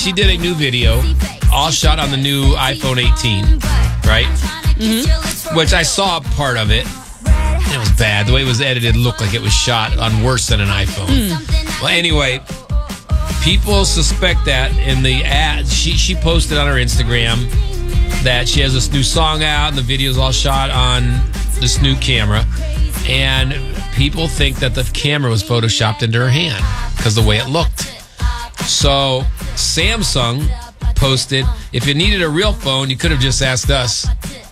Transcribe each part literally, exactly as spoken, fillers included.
She did a new video, all shot on the new iPhone eighteen, right? Mm-hmm. Which I saw part of it. It was bad. The way it was edited looked like it was shot on worse than an iPhone. Mm. Well, anyway, people suspect that in the ad, she, she posted on her Instagram that she has this new song out and the video's all shot on this new camera. And people think that the camera was photoshopped into her hand because the way it looked. So Samsung posted, if you needed a real phone, you could have just asked us.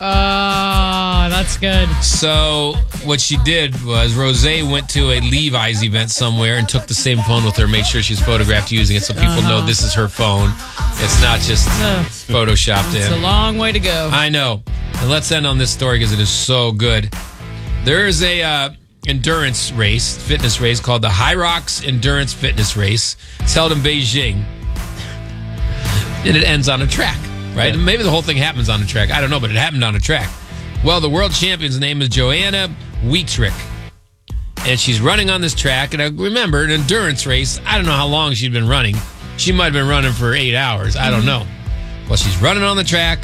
Oh, that's good. So what she did was Rose went to a Levi's event somewhere and took the same phone with her, made sure she's photographed using it so people uh-huh. know this is her phone. It's not just uh, photoshopped it's in. It's a long way to go. I know. And let's end on this story because it is so good. There is a uh, endurance race, fitness race called the Hyrox Endurance Fitness Race. It's held in Beijing. And it ends on a track. Right? Yeah. Maybe the whole thing happens on a track. I don't know, but it happened on a track. Well, the world champion's name is Joanna Wietrich. And she's running on this track. And I remember an endurance race. I don't know how long she'd been running. She might have been running for eight hours. I don't know. Well, she's running on the track.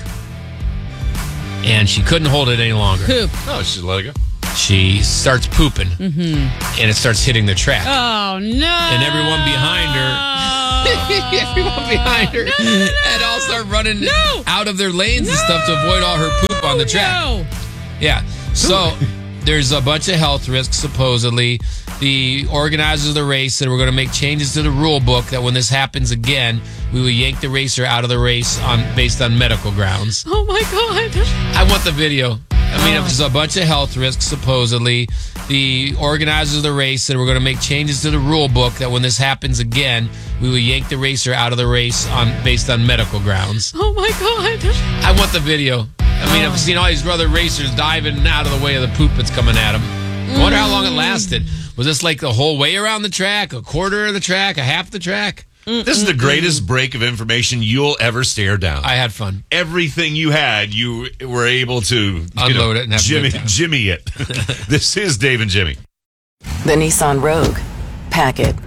And she couldn't hold it any longer. Poop. Oh, she let it go. She starts pooping. Mm-hmm. And it starts hitting the track. Oh, no. And everyone behind her... Everyone behind her no, no, no, no. had all started running no. out of their lanes no. and stuff to avoid all her poop on the track. No. Yeah. So there's a bunch of health risks, supposedly. The organizers of the race said we're going to make changes to the rule book that when this happens again, we will yank the racer out of the race on based on medical grounds. Oh, my God. I want the video. I mean, oh. There's a bunch of health risks, supposedly. The organizers of the race said we're going to make changes to the rule book that when this happens again, we will yank the racer out of the race on based on medical grounds. Oh, my God. I want the video. I mean, oh. I've seen all these other racers diving out of the way of the poop that's coming at them. I wonder how long it lasted. Was this like the whole way around the track, a quarter of the track, a half the track? This is the greatest break of information you'll ever stare down. I had fun. Everything you had, you were able to unload you know, it and have Jimmy, a good time. Jimmy it. This is Dave and Jimmy. The Nissan Rogue. Pack it.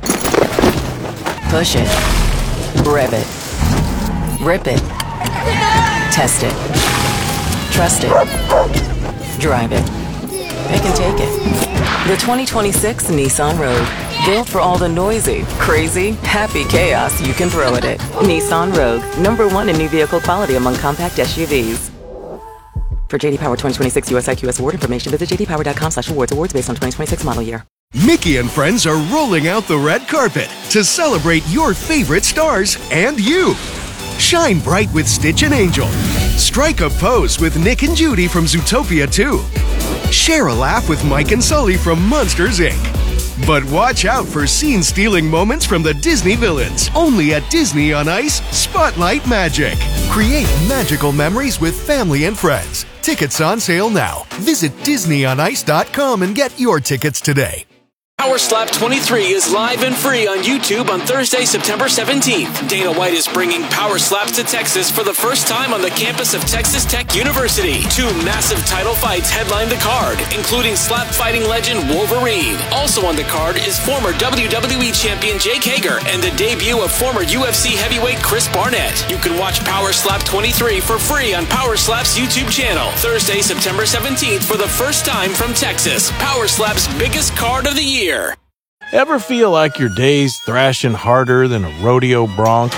Push it. Rev it. Rip it. Test it. Trust it. Drive it. Pick and take it. The twenty twenty-six Nissan Rogue. Built for all the noisy, crazy, happy chaos you can throw at it. Nissan Rogue, number one in new vehicle quality among compact S U Vs. For J D Power twenty twenty-six U S I Q S award information, visit j d power dot com slash awards. Awards based on twenty twenty-six model year. Mickey and friends are rolling out the red carpet to celebrate your favorite stars and you. Shine bright with Stitch and Angel. Strike a pose with Nick and Judy from Zootopia two. Share a laugh with Mike and Sully from Monsters, Incorporated. But watch out for scene-stealing moments from the Disney villains. Only at Disney on Ice Spotlight Magic. Create magical memories with family and friends. Tickets on sale now. Visit disney on ice dot com and get your tickets today. Power Slap twenty-three is live and free on YouTube on Thursday, September seventeenth. Dana White is bringing Power Slaps to Texas for the first time on the campus of Texas Tech University. Two massive title fights headline the card, including slap fighting legend Wolverine. Also on the card is former W W E champion Jake Hager and the debut of former U F C heavyweight Chris Barnett. You can watch Power Slap twenty-three for free on Power Slap's YouTube channel. Thursday, September seventeenth for the first time from Texas. Power Slap's biggest card of the year. Ever feel like your day's thrashing harder than a rodeo bronc?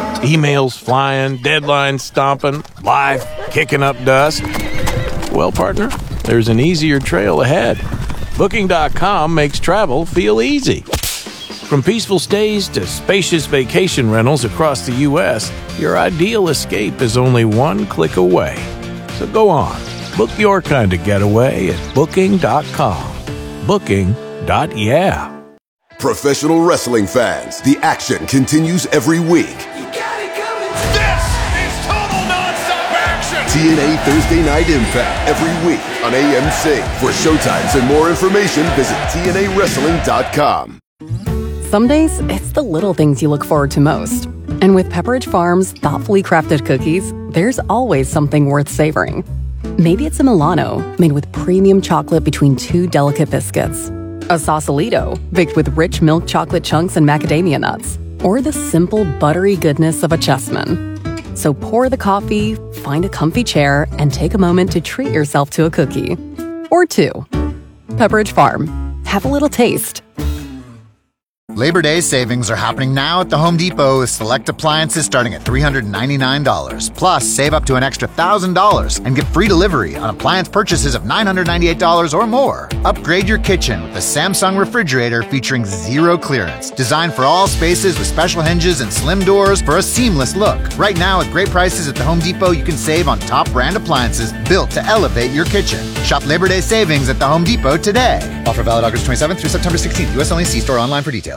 Emails flying, deadlines stomping, life kicking up dust? Well, partner, there's an easier trail ahead. Booking dot com makes travel feel easy. From peaceful stays to spacious vacation rentals across the U S, your ideal escape is only one click away. So go on, book your kind of getaway at Booking dot com. Booking. Dot yeah. Professional wrestling fans, the action continues every week. You got it coming. This is total nonstop action. T N A Thursday Night Impact every week on A M C. For showtimes and more information, visit T N A wrestling dot com. Some days, it's the little things you look forward to most. And with Pepperidge Farm's thoughtfully crafted cookies, there's always something worth savoring. Maybe it's a Milano, made with premium chocolate between two delicate biscuits. A Sausalito, baked with rich milk chocolate chunks and macadamia nuts. or the simple buttery goodness of a Chessman. So pour the coffee, find a comfy chair, and take a moment to treat yourself to a cookie. Or two. Pepperidge Farm. Have a little taste. Labor Day savings are happening now at the Home Depot with select appliances starting at three hundred ninety-nine dollars. Plus, save up to an extra one thousand dollars and get free delivery on appliance purchases of nine hundred ninety-eight dollars or more. Upgrade your kitchen with the Samsung refrigerator featuring zero clearance. Designed for all spaces with special hinges and slim doors for a seamless look. Right now, at great prices at the Home Depot, you can save on top brand appliances built to elevate your kitchen. Shop Labor Day savings at the Home Depot today. Offer valid August twenty-seventh through September sixteenth. U S only. See store online for details.